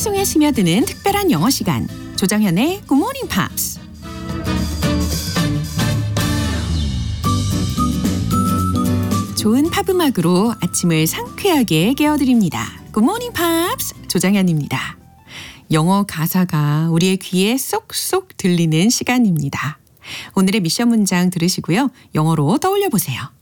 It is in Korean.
속에 스며드는 특별한 영어 시간. 조정현의 Good Morning Pops. 좋은 팝 음악으로 아침을 상쾌하게 깨워드립니다. Good Morning Pops. 조정현입니다. 영어 가사가 우리의 귀에 쏙쏙 들리는 시간입니다. 오늘의 미션 문장 들으시고요. 영어로 떠올려 보세요.